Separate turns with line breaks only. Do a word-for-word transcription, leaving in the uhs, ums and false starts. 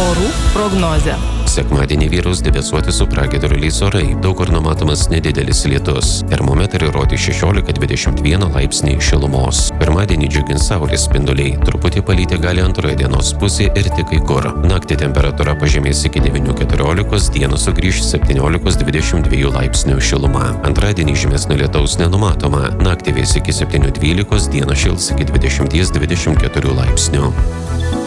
Orų prognozė.
Sekmadienį vyraus debesuoti su pragiedruliais orai. Daug kur numatomas nedidelis lietus. Termometrai rodys šešiolika dvidešimt vieną laipsnį šilumos. Pirmadienį džiugins saulės spinduliai. Truputį palyti gali antroje dienos pusėje ir tik kai kur. Naktį temperatūra pažemės iki devynių keturiolikos, dieną sugrįš septyniolikos dvidešimt dviejų laipsnių šiluma. Antradienį žymesnio lietaus nenumatoma. Naktį vės iki septynių dvylikos, dieną šils iki dvidešimties dvidešimt keturių laipsnių.